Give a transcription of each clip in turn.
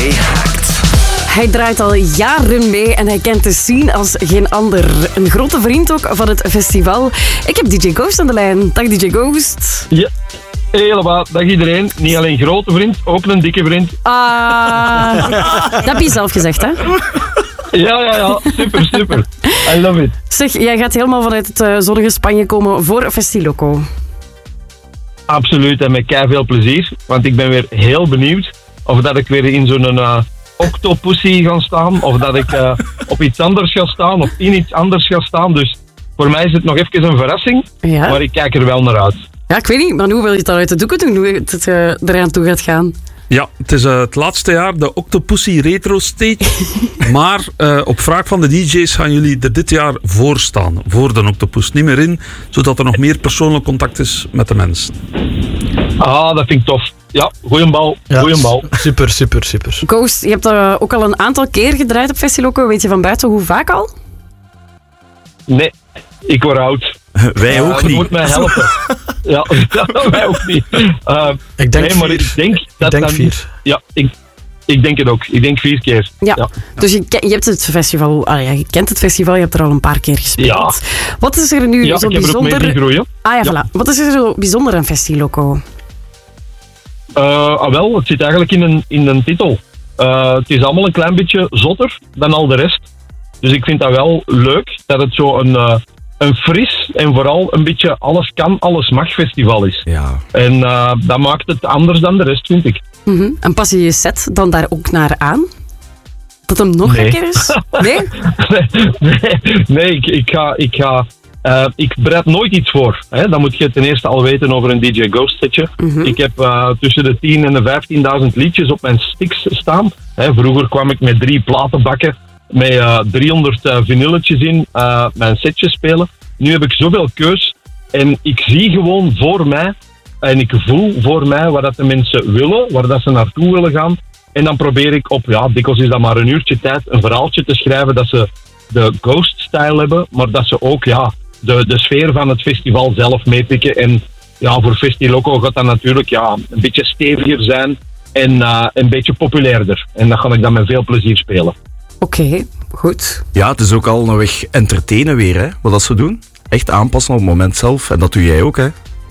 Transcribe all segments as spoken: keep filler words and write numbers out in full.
twee Haakt. Hij draait al jaren mee en hij kent de scene als geen ander. Een grote vriend ook van het festival. Ik heb D J Ghost aan de lijn. Dag D J Ghost. Ja, helemaal. Dag iedereen. Niet alleen grote vriend, ook een dikke vriend. Ah, dat heb je zelf gezegd, hè? Ja, ja, ja. Super, super. I love it. Zeg, jij gaat helemaal vanuit het uh, zonnige Spanje komen voor Festiloco. Absoluut, en met kei veel plezier. Want ik ben weer heel benieuwd of dat ik weer in zo'n uh, octopussy ga staan. Of dat ik uh, op iets anders ga staan of in iets anders ga staan. Dus voor mij is het nog even een verrassing. Ja. Maar ik kijk er wel naar uit. Ja, ik weet niet, maar hoe wil je het dan uit de doeken doen? Hoe het uh, eraan toe gaat gaan? Ja, het is uh, het laatste jaar de Octopussy Retro Stage. Maar uh, op vraag van de D J's gaan jullie er dit jaar voor staan. Voor de Octopus. Niet meer in, zodat er nog meer persoonlijk contact is met de mensen. Ah, dat vind ik tof. Ja, goeie bal. Ja, Goeie bal. Super, super, super. Ghost, je hebt uh, ook al een aantal keer gedraaid op Festiloco. Weet je van buiten hoe vaak al? Nee, ik word oud. Wij Uh, ook je niet. moet mij helpen. Ja, wij ook niet. Uh, Ik denk nee, maar vier. ik denk dat Ik denk dan- vier. Ja, ik, ik denk het ook. Ik denk vier keer. Ja. Ja. Dus je, ke- je hebt het festival, ah ja, je kent het festival, je hebt er al een paar keer gespeeld. Ja. Wat is er nu Ja, zo ik heb er ook mee bijzonder? zien groeien. Ah ja, Ja. voilà. Wat is er zo bijzonder aan Festiloco? Uh, ah, wel, het zit eigenlijk in een, in een titel. Uh, het is allemaal een klein beetje zotter dan al de rest. Dus ik vind dat wel leuk dat het zo een, uh, een fris en vooral een beetje alles kan, alles mag festival is. Ja. En uh, dat maakt het anders dan de rest, vind ik. Mhm. En pas je je set dan daar ook naar aan? Dat hem nog Nee. een keer is? Nee? Nee, nee, nee ik, ik ga... Ik ga Uh, ik bereid nooit iets voor. Hè. Dan moet je ten eerste al weten over een D J Ghost setje. Mhm. Ik heb uh, tussen de tien en de vijftienduizend liedjes op mijn sticks staan. Hè. Vroeger kwam ik met drie platenbakken met uh, driehonderd uh, vinylletjes in uh, mijn setje spelen. Nu heb ik zoveel keus en ik zie gewoon voor mij en ik voel voor mij waar dat de mensen willen, waar dat ze naartoe willen gaan. En dan probeer ik op, ja, dikwijls is dat maar een uurtje tijd, een verhaaltje te schrijven dat ze de Ghost-style hebben, maar dat ze ook, ja, de, de sfeer van het festival zelf meepikken. En ja, voor Festiloco gaat dat natuurlijk ja, een beetje steviger zijn en uh, een beetje populairder. En dat ga ik dan met veel plezier spelen. Oké, okay, goed. Ja, het is ook al een weg entertainen weer, hè, wat dat ze doen. Echt aanpassen op het moment zelf. En dat doe jij ook, hè?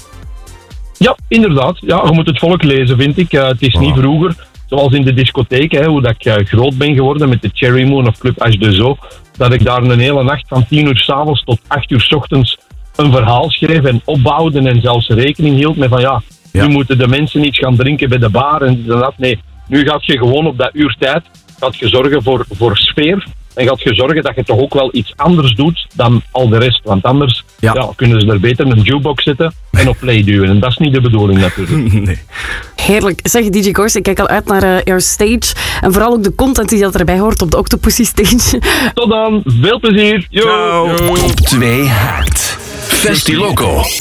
Ja, inderdaad. Ja, je moet het volk lezen, vind ik. Uh, het is Wow. niet vroeger, zoals in de discotheek, hè, hoe dat ik uh, groot ben geworden met de Cherry Moon of Club H deux O, dat ik daar een hele nacht van tien uur 's avonds tot acht uur 's ochtends een verhaal schreef en opbouwde en zelfs rekening hield met van ja, Ja. nu moeten de mensen iets gaan drinken bij de bar en dit en dat. Nee, nu gaat je gewoon op dat uur tijd gaat je zorgen voor, voor sfeer en gaat je zorgen dat je toch ook wel iets anders doet dan al de rest. Want anders Ja. ja, kunnen ze er beter een jukebox zetten en op play duwen. En dat is niet de bedoeling natuurlijk. Nee. Heerlijk. Zeg, D J Ghost, ik kijk al uit naar uh, jouw stage. En vooral ook de content die dat erbij hoort op de Octopussy stage. Tot dan, veel plezier. Yo. Ciao. Op twee Haakt. Festiloco.